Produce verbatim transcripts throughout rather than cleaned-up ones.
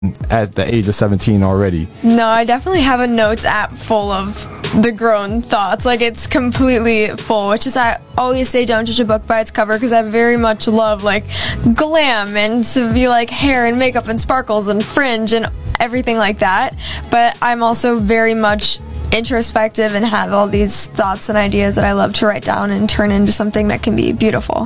at the age of seventeen already? No, I definitely have a notes app full of the grown thoughts. Like, it's completely full, which is I always say don't judge a book by its cover, because I very much love like glam and to be like hair and makeup and sparkles and fringe and everything like that. But I'm also very much introspective and have all these thoughts and ideas that I love to write down and turn into something that can be beautiful.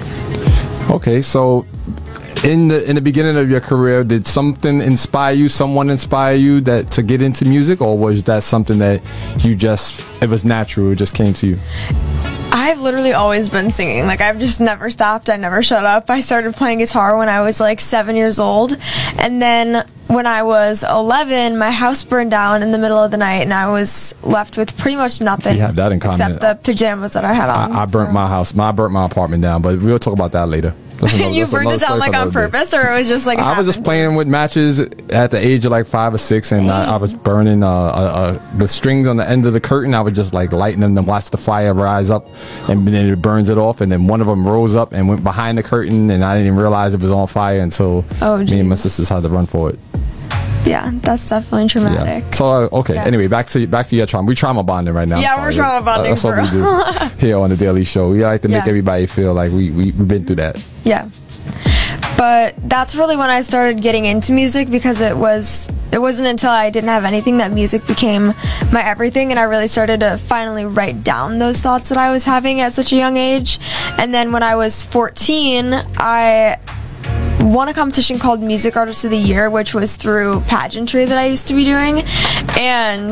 Okay, so in the in the beginning of your career, did something inspire you, someone inspire you that to get into music, or was that something that you just, it was natural, it just came to you? I've literally always been singing. Like, I've just never stopped. I never shut up. I started playing guitar when I was like seven years old. And then when I was eleven, my house burned down in the middle of the night, and I was left with pretty much nothing. We have that in common. Except the pajamas that I had on. I, I burnt so. my house. My, I burnt my apartment down, but we'll talk about that later. Another, you burned it down like on purpose, or it was just like it I was just playing with matches at the age of like five or six, and I, I was burning uh, uh, uh, the strings on the end of the curtain. I would just like lighten them and watch the fire rise up, and then it burns it off. And then one of them rose up and went behind the curtain, and I didn't even realize it was on fire until oh, me and my sisters had to run for it. Yeah, that's definitely traumatic. Yeah. So uh, okay. Yeah. Anyway, back to back to your trauma. We trauma bonding right now. Yeah, we're trauma bonding. Uh, that's what we do here on the Daily Show. We like to make yeah. everybody feel like we we we've been through that. Yeah. But that's really when I started getting into music, because it was it wasn't until I didn't have anything that music became my everything, and I really started to finally write down those thoughts that I was having at such a young age. And then when I was fourteen, I won a competition called Music Artist of the Year, which was through pageantry that I used to be doing, and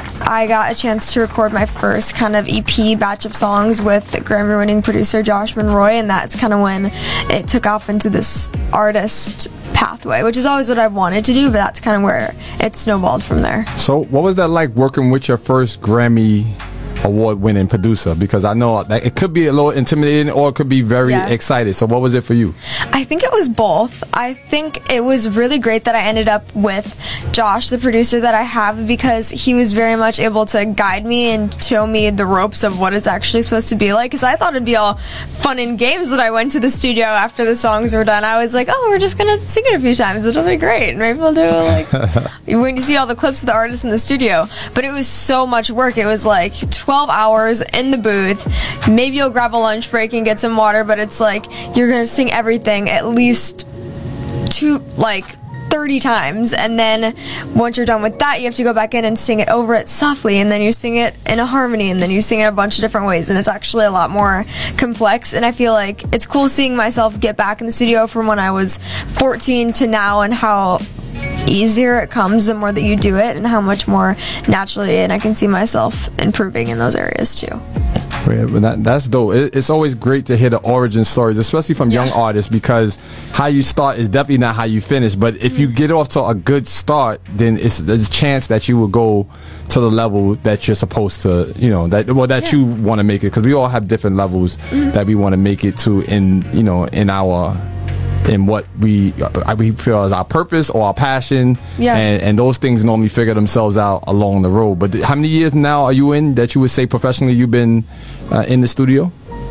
I got a chance to record my first kind of E P batch of songs with Grammy-winning producer Josh Monroy, and that's kind of when it took off into this artist pathway, which is always what I've wanted to do, but that's kind of where it snowballed from there. So what was that like working with your first Grammy award-winning producer? Because I know that it could be a little intimidating, or it could be very yeah. excited. So what was it for you? I think it was both. I think it was really great that I ended up with Josh, the producer that I have, because he was very much able to guide me and show me the ropes of what it's actually supposed to be like, because I thought it'd be all fun and games when I went to the studio after the songs were done. I was like, oh, we're just gonna sing it a few times, it'll be great. Maybe we'll do like when you see all the clips of the artists in the studio. But it was so much work. It was like twelve hours in the booth. Maybe you'll grab a lunch break and get some water, but it's like you're gonna sing everything at least two, like thirty times, and then once you're done with that, you have to go back in and sing it over it softly, and then you sing it in a harmony, and then you sing it a bunch of different ways, and it's actually a lot more complex. And I feel like it's cool seeing myself get back in the studio from when I was fourteen to now, and how easier it comes the more that you do it, and how much more naturally, and I can see myself improving in those areas too. Yeah, but that, that's dope. It, it's always great to hear the origin stories, especially from yeah. young artists, because how you start is definitely not how you finish. But if mm-hmm. you get off to a good start, then it's there's a chance that you will go to the level that you're supposed to, you know, that well that yeah. you want to make it, because we all have different levels mm-hmm. that we want to make it to in, you know, in our in what we uh, we feel is our purpose or our passion, yeah. and, and those things normally figure themselves out along the road. But th- how many years now are you in that you would say professionally you've been uh, in the studio?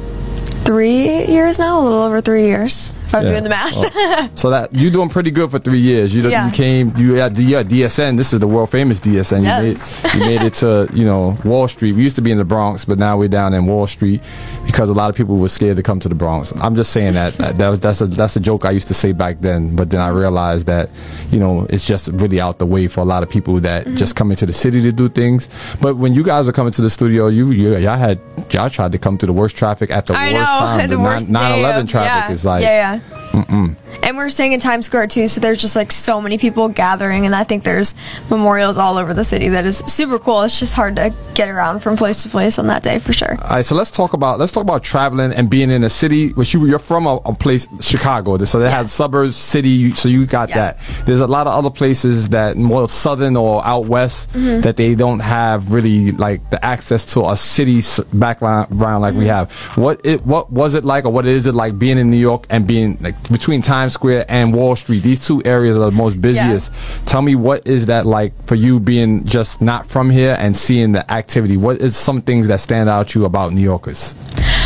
Three years now, a little over three years. If I'm yeah. doing the math. Well, so that you're doing pretty good for three years. You, yeah. you came, you had yeah, D S N. This is the world famous D S N. Yes. You made, you made it to, you know, Wall Street. We used to be in the Bronx, but now we're down in Wall Street because a lot of people were scared to come to the Bronx. I'm just saying that that, that was, that's a that's a joke I used to say back then. But then I realized that, you know, it's just really out the way for a lot of people that mm-hmm. just come into the city to do things. But when you guys were coming to the studio, you, you y'all had y'all tried to come to the worst traffic at the I worst know, time. the, the worst nine eleven traffic yeah. is like yeah, yeah. Mm-mm. And we're staying in Times Square too, so there's just like so many people gathering, and I think there's memorials all over the city that is super cool. It's just hard to get around from place to place on that day for sure. All right, so let's talk about let's talk about traveling and being in a city. Which you you're from a, a place, Chicago, so they yeah. have suburbs, city, so you got yeah. that. There's a lot of other places that more southern or out west mm-hmm. that they don't have really like the access to a city background like mm-hmm. we have. What it what was it like, or what is it like being in New York and being like between Times Square and Wall Street? These two areas are the most busiest. Yeah. Tell me, what is that like for you, being just not from here and seeing the activity? What is some things that stand out to you about New Yorkers?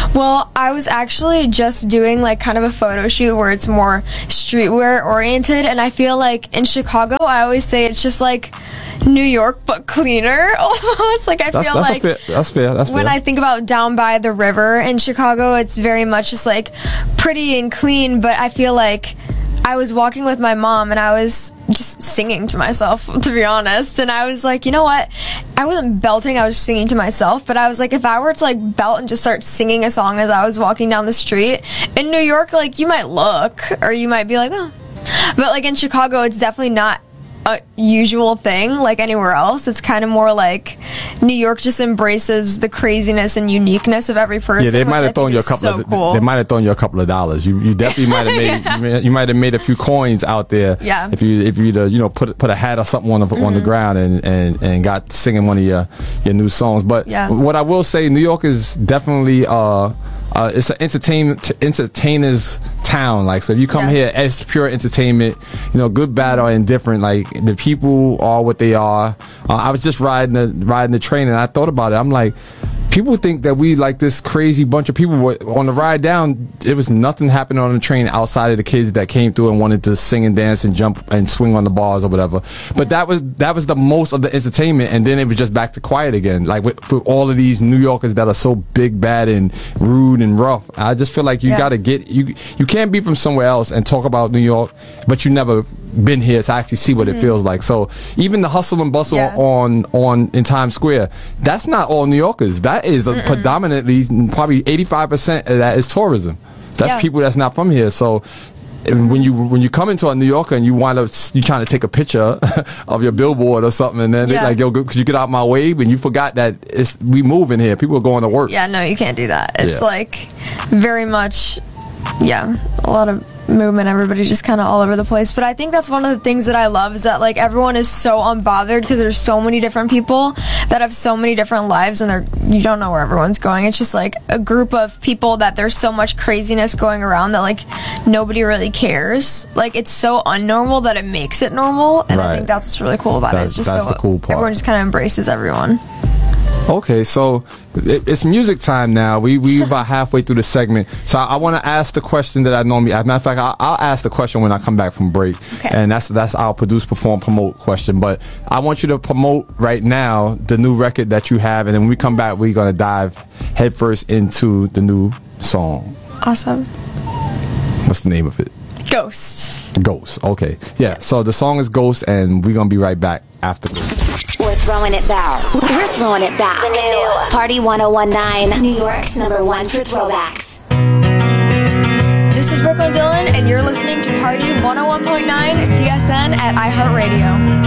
Well, I was actually just doing like kind of a photo shoot where it's more streetwear oriented, and I feel like in Chicago, I always say it's just like New York but cleaner almost. Like I that's, feel that's like fair, that's fair. That's when fair. I think about down by the river in Chicago, it's very much just like pretty and clean, but I feel like I was walking with my mom and I was just singing to myself, to be honest. And I was like, you know what? I wasn't belting, I was singing to myself. But I was like, if I were to like belt and just start singing a song as I was walking down the street, in New York, like you might look or you might be like, oh. But like in Chicago, it's definitely not a usual thing like anywhere else. It's kind of more like New York just embraces the craziness and uniqueness of every person. Yeah, they might have thrown you a couple so of cool. they might have thrown you a couple of dollars. You you definitely might have made yeah. you, may, you might have made a few coins out there. Yeah. If you if you you know put put a hat or something on the mm-hmm. on the ground and, and and got singing one of your your new songs. But yeah. what I will say, New York is definitely uh Uh, it's an entertainment entertainers town. Like, so if you come yeah. here, it's pure entertainment. You know, good, bad, or indifferent. Like, the people are what they are. Uh, I was just riding the riding the train, and I thought about it. I'm like, people think that we like this crazy bunch of people. On the ride down, it was nothing happening on the train outside of the kids that came through and wanted to sing and dance and jump and swing on the bars or whatever. But that was that was the most of the entertainment, and then it was just back to quiet again. Like with, for all of these New Yorkers that are so big, bad, and rude and rough, I just feel like you yeah. got to get you. You can't be from somewhere else and talk about New York, but you never been here to actually see what mm-hmm. it feels like. So even the hustle and bustle yeah. on on in Times Square, that's not all New Yorkers. That is a, predominantly probably eighty-five percent of that is tourism. That's yeah. people that's not from here. So and when you when you come into a New Yorker and you wind up you trying to take a picture of your billboard or something, and then yeah. they're like, yo, could you get out my way? And you forgot that it's we moving here. People are going to work. Yeah, no, you can't do that. It's yeah. like very much, yeah, a lot of movement. Everybody's just kind of all over the place. But I think that's one of the things that I love is that like everyone is so unbothered because there's so many different people that have so many different lives, and they're you don't know where everyone's going. It's just like a group of people that there's so much craziness going around that like nobody really cares. Like it's so unnormal that it makes it normal, and right. I think that's what's really cool about that's, it. It's just that's so the cool part. Everyone just kind of embraces everyone. Okay, so it, it's music time now. We we about halfway through the segment, so I, I want to ask the question that I normally. As a matter of fact, I'll, I'll ask the question when I come back from break, okay. and that's that's our produce, perform, promote question. But I want you to promote right now the new record that you have, and then when we come back, we're gonna dive headfirst into the new song. Awesome. What's the name of it? Ghost. Ghost. Okay, yeah. So the song is Ghost, and we're gonna be right back after this. We're throwing it back. We're throwing it back. The new Party one oh one nine, New York's number one for throwbacks. This is Brooklyn Dillon, and you're listening to Party one oh one point nine D S N at iHeartRadio.